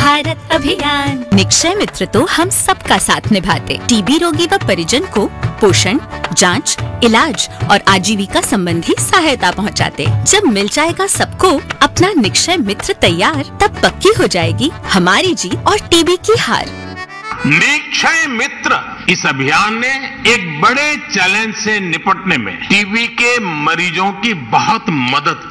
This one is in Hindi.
भारत अभियान। निक्षय मित्र तो हम सबका साथ निभाते, टीबी रोगी व परिजन को पोषण, जांच, इलाज और आजीविका संबंधी सहायता पहुंचाते। जब मिल जाएगा सबको अपना निक्षय मित्र तैयार, तब पक्की हो जाएगी हमारी जीत और टीबी की हार। निक्षय मित्र इस अभियान ने एक बड़े चैलेंज से निपटने में टीबी के मरीजों की बहुत मदद